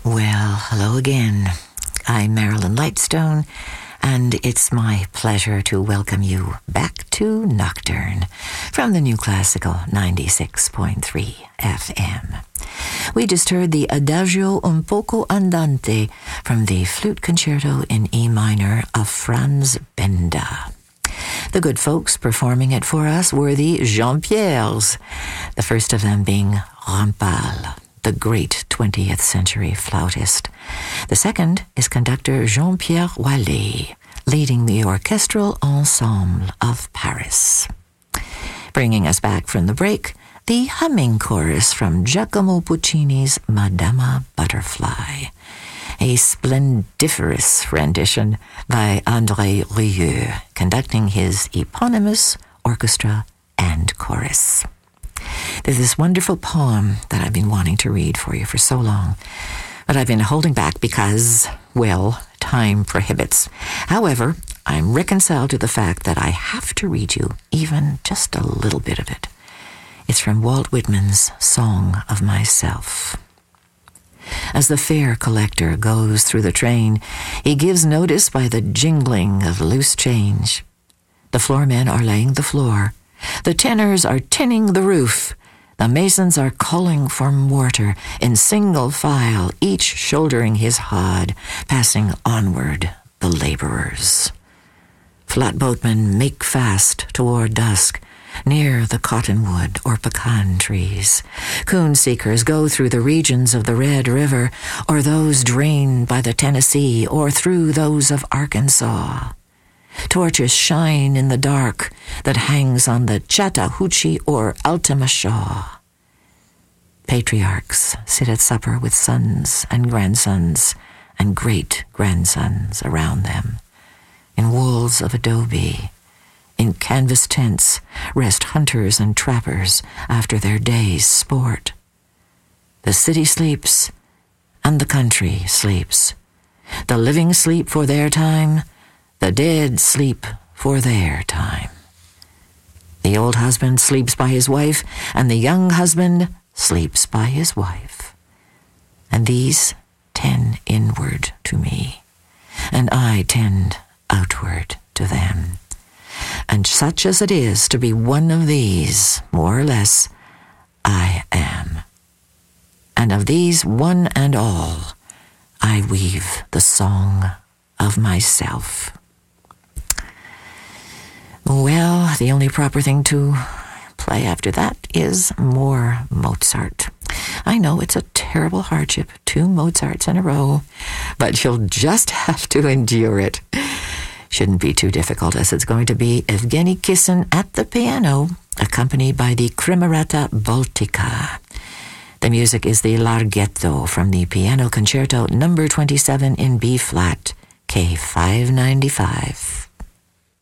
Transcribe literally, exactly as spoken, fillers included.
Well, hello again. I'm Marilyn Lightstone, and it's my pleasure to welcome you back to Nocturne from the New Classical ninety-six point three F M. We just heard the Adagio un poco andante from the Flute Concerto in E minor of Franz Benda. The good folks performing it for us were the Jean-Pierres, the first of them being Rampal, the great twentieth century flautist. The second is conductor Jean-Pierre Wallet, leading the Orchestral Ensemble of Paris. Bringing us back from the break, the humming chorus from Giacomo Puccini's Madama Butterfly, a splendiferous rendition by André Rieu, conducting his eponymous orchestra and chorus. There's this wonderful poem that I've been wanting to read for you for so long, but I've been holding back because, well, time prohibits. However, I'm reconciled to the fact that I have to read you even just a little bit of it. It's from Walt Whitman's Song of Myself. As the fare collector goes through the train, he gives notice by the jingling of loose change. The floormen are laying the floor. The tenors are tinning the roof. The masons are calling for mortar in single file, each shouldering his hod, passing onward the laborers. Flatboatmen make fast toward dusk, near the cottonwood or pecan trees. Coon seekers go through the regions of the Red River, or those drained by the Tennessee, or through those of Arkansas. Torches shine in the dark that hangs on the Chattahoochee or Altamahaw. Patriarchs sit at supper with sons and grandsons and great-grandsons around them. In walls of adobe, in canvas tents, rest hunters and trappers after their day's sport. The city sleeps, and the country sleeps. The living sleep for their time, the dead sleep for their time. The old husband sleeps by his wife, and the young husband sleeps by his wife. And these tend inward to me, and I tend outward to them. And such as it is to be one of these, more or less, I am. And of these one and all, I weave the song of myself. Well, the only proper thing to play after that is more Mozart. I know it's a terrible hardship, two Mozarts in a row, but you'll just have to endure it. Shouldn't be too difficult, as it's going to be Evgeny Kissin at the piano, accompanied by the Kremerata Baltica. The music is the Larghetto from the Piano Concerto number twenty-seven in B-flat, K five ninety-five.